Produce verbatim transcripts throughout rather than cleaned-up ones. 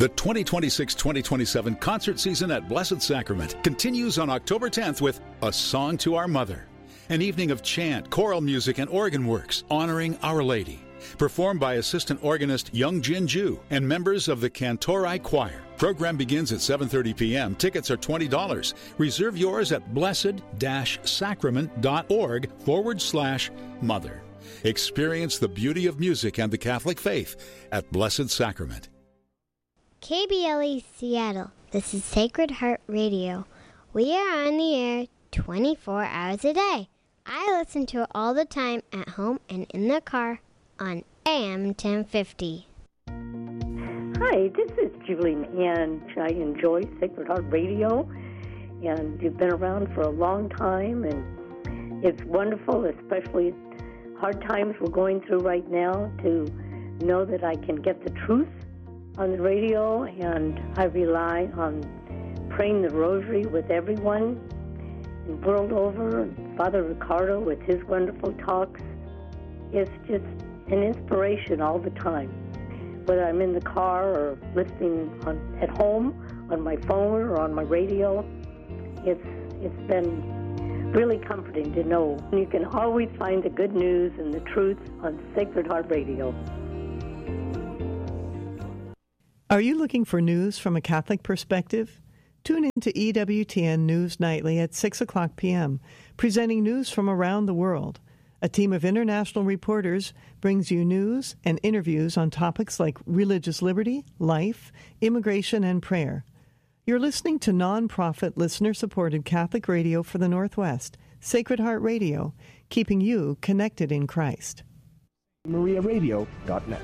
The twenty twenty-six twenty twenty-seven concert season at Blessed Sacrament continues on October tenth with A Song to Our Mother, an evening of chant, choral music, and organ works honoring Our Lady, performed by assistant organist Young Jin Ju and members of the Cantori Choir. Program begins at seven thirty p.m. Tickets are twenty dollars. Reserve yours at blessed-sacrament.org forward slash mother. Experience the beauty of music and the Catholic faith at Blessed Sacrament. K B L E Seattle, this is Sacred Heart Radio. We are on the air twenty-four hours a day. I listen to it all the time at home and in the car on A M ten fifty. Hi, this is Julie, and I enjoy Sacred Heart Radio, and you've been around for a long time, and it's wonderful, especially hard times we're going through right now, to know that I can get the truth on the radio, and I rely on praying the rosary with everyone and world over, and Father Ricardo with his wonderful talks. It's just an inspiration all the time, whether I'm in the car or listening on, at home, on my phone or on my radio. It's it's been really comforting to know you can always find the good news and the truth on Sacred Heart Radio. Are you looking for news from a Catholic perspective? Tune in to E W T N News Nightly at six o'clock p.m., presenting news from around the world. A team of international reporters brings you news and interviews on topics like religious liberty, life, immigration, and prayer. You're listening to non-profit, listener-supported Catholic radio for the Northwest, Sacred Heart Radio, keeping you connected in Christ. Maria Radio dot net.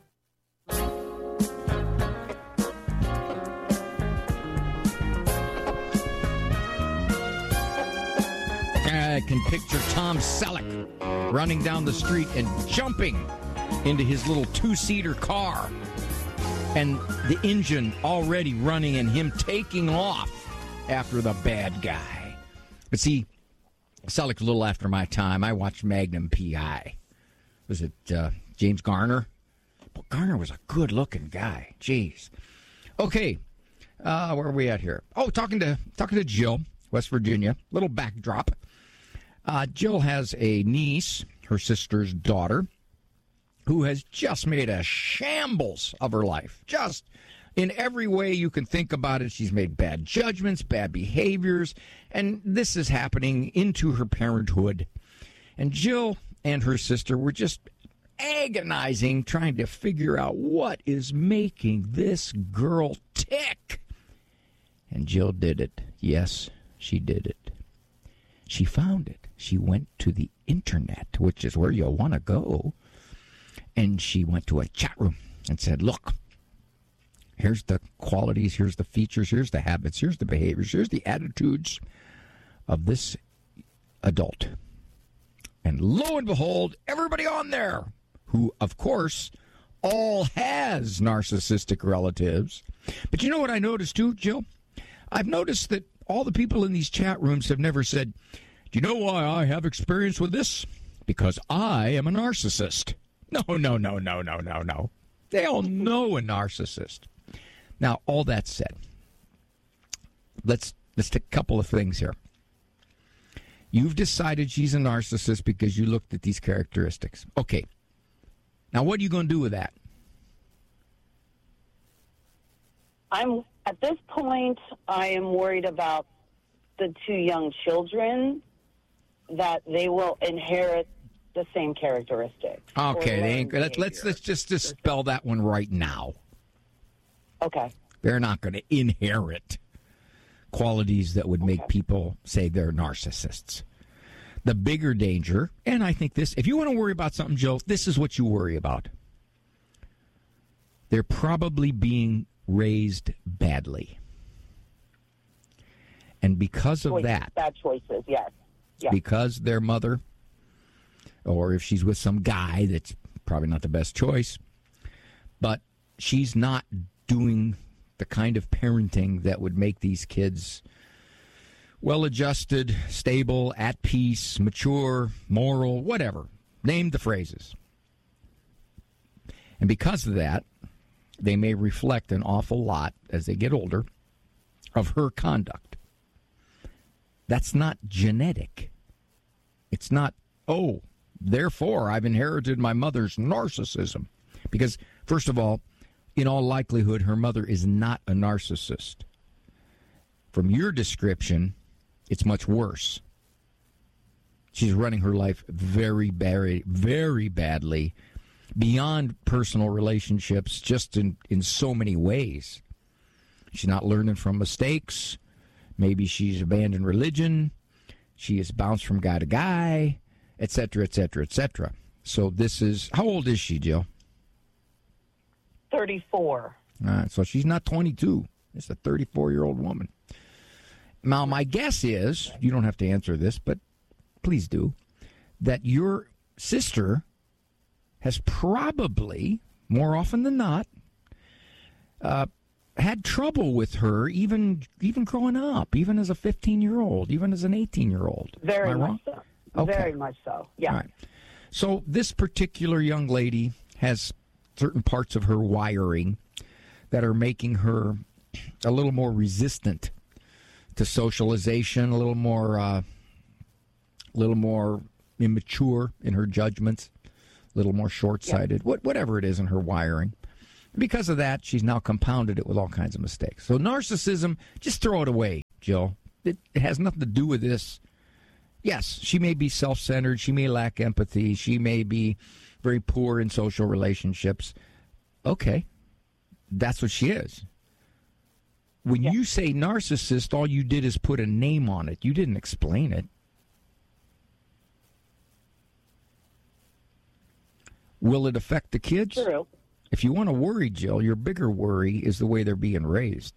I can picture Tom Selleck running down the street and jumping into his little two-seater car, and the engine already running and him taking off after the bad guy. But see, Selleck's a little after my time. I watched Magnum P I. Was it uh, James Garner? Well, Garner was a good-looking guy. Jeez. Okay, uh, where are we at here? Oh, talking to talking to Jill, West Virginia. Little backdrop. Uh, Jill has a niece, her sister's daughter, who has just made a shambles of her life. Just in every way you can think about it, she's made bad judgments, bad behaviors, and this is happening into her parenthood. And Jill and her sister were just agonizing, trying to figure out what is making this girl tick. And Jill did it. Yes, she did it. She found it. She went to the internet, which is where you'll want to go. And she went to a chat room and said, look, here's the qualities, here's the features, here's the habits, here's the behaviors, here's the attitudes of this adult. And lo and behold, everybody on there, who, of course, all has narcissistic relatives. But you know what I noticed, too, Jill? I've noticed that all the people in these chat rooms have never said, do you know why I have experience with this? Because I am a narcissist. No, no, no, no, no, no, no. They all know a narcissist. Now, all that said, let's let's take a couple of things here. You've decided she's a narcissist because you looked at these characteristics. Okay. Now, what are you going to do with that? I'm at this point, I am worried about the two young children, that they will inherit the same characteristics. Okay, they ain't, let's let's let's just dispel that one right now. Okay. They're not going to inherit qualities that would make okay. people say they're narcissists. The bigger danger, and I think this, if you want to worry about something, Jill, this is what you worry about. They're probably being raised badly. And because of choices, that, bad choices, yes. yes. Because their mother, or if she's with some guy that's probably not the best choice, but she's not doing the kind of parenting that would make these kids well-adjusted, stable, at peace, mature, moral, whatever. Name the phrases. And because of that, they may reflect an awful lot as they get older of her conduct. That's not genetic. It's not, oh, therefore I've inherited my mother's narcissism. Because, first of all, in all likelihood, her mother is not a narcissist. From your description, it's much worse. She's running her life very, very, very badly, beyond personal relationships, just in, in so many ways. She's not learning from mistakes. Maybe she's abandoned religion. She has bounced from guy to guy, et cetera, et cetera, et cetera. So this is, how old is she, Jill? thirty-four. All right, so she's not twenty-two. It's a thirty-four-year-old woman. Now, my guess is, you don't have to answer this, but please do, that your sister has probably, more often than not, uh, had trouble with her even even growing up, even as a fifteen-year-old, even as an eighteen-year-old. Very Am I much wrong? so. Okay. Very much so, yeah. All right. So this particular young lady has certain parts of her wiring that are making her a little more resistant to socialization, a little more, uh, little more immature in her judgments, a little more short-sighted, yeah. what, whatever it is in her wiring. Because of that, she's now compounded it with all kinds of mistakes. So narcissism, just throw it away, Jill. It, it has nothing to do with this. Yes, she may be self-centered. She may lack empathy. She may be very poor in social relationships. Okay, that's what she is. When yeah. you say narcissist, all you did is put a name on it. You didn't explain it. Will it affect the kids? True. If you want to worry, Jill, your bigger worry is the way they're being raised.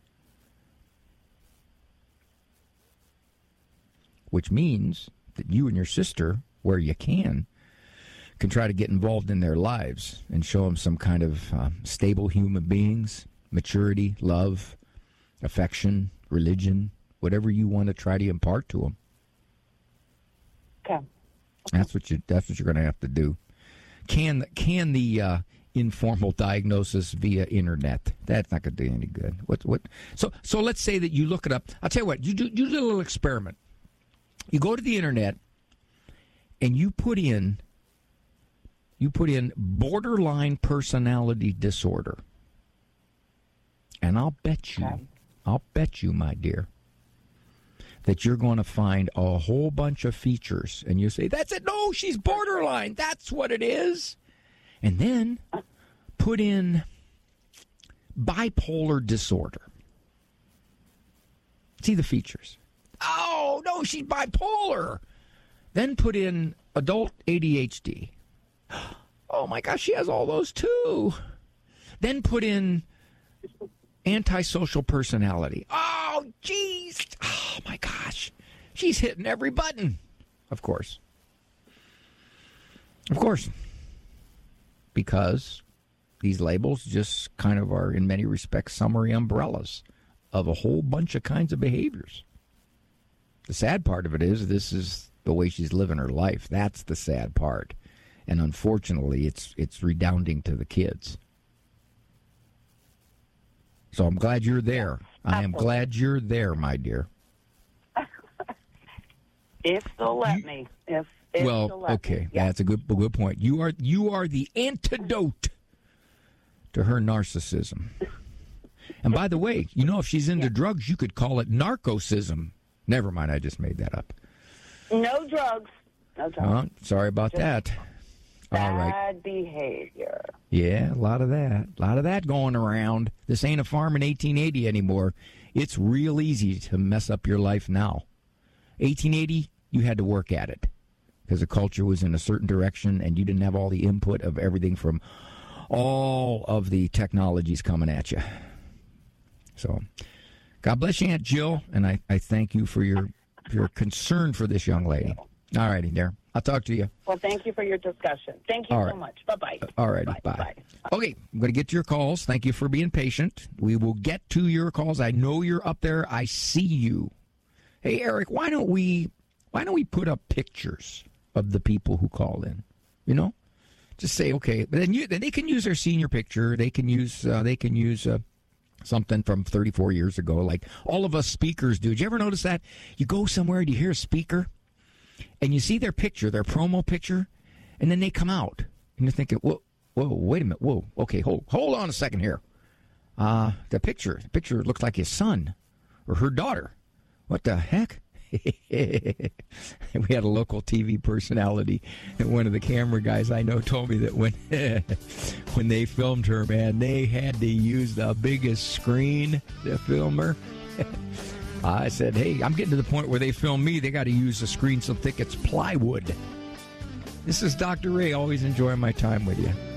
Which means that you and your sister, where you can, can try to get involved in their lives and show them some kind of uh, stable human beings, maturity, love, affection, religion, whatever you want to try to impart to them. Okay. That's what you. That's what you're going to have to do. Can can the uh, informal diagnosis via internet? That's not going to do any good. What what? So so let's say that you look it up. I'll tell you what. You do you do a little experiment. You go to the internet and you put in you put in borderline personality disorder, and I'll bet you, okay. I'll bet you, my dear, that you're going to find a whole bunch of features, and you say, "That's it." No, she's borderline. That's what it is. And then put in bipolar disorder. See the features. Oh, no, she's bipolar. Then put in adult A D H D. Oh, my gosh, she has all those, too. Then put in antisocial personality. Oh, jeez. Oh, my gosh. She's hitting every button. Of course. Of course. Because these labels just kind of are, in many respects, summary umbrellas of a whole bunch of kinds of behaviors. The sad part of it is this is the way she's living her life. That's the sad part. And unfortunately, it's it's redounding to the kids. So I'm glad you're there. I am glad you're there, my dear. If they'll let you, me. If, if well, they'll let okay, me. Yeah. that's a good a good point. You are you are the antidote to her narcissism. And by the way, you know, if she's into yeah. drugs, you could call it narcissism. Never mind, I just made that up. No drugs. No drugs. Oh, sorry about just that. Bad All right. behavior. Yeah, a lot of that. A lot of that going around. This ain't a farm in eighteen eighty anymore. It's real easy to mess up your life now. eighteen eighty, you had to work at it because the culture was in a certain direction and you didn't have all the input of everything from all of the technologies coming at you. So, God bless you, Aunt Jill, and I, I thank you for your your concern for this young lady. All righty, there. I'll talk to you. Well, thank you for your discussion. Thank you all so right. much. Bye-bye. All righty, bye. bye. bye. Okay, I'm going to get to your calls. Thank you for being patient. We will get to your calls. I know you're up there. I see you. Hey, Eric, why don't we why don't we put up pictures of the people who call in? You know? Just say, okay, but then you then they can use their senior picture. They can use uh, they can use uh, something from thirty-four years ago, like all of us speakers do. Did you ever notice that? You go somewhere and you hear a speaker, and you see their picture, their promo picture, and then they come out, and you're thinking, whoa, whoa, wait a minute, whoa, okay, hold hold on a second here. Uh, the picture, the picture looks like his son or her daughter. What the heck? We had a local T V personality, and one of the camera guys I know told me that when when they filmed her, man, they had to use the biggest screen to film her. I said, hey, I'm getting to the point where they film me, they got to use a screen so thick it's plywood. This is Doctor Ray, always enjoying my time with you.